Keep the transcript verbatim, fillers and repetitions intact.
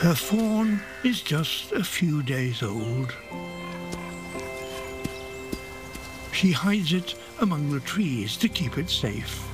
Her fawn is just a few days old. She hides it among the trees to keep it safe.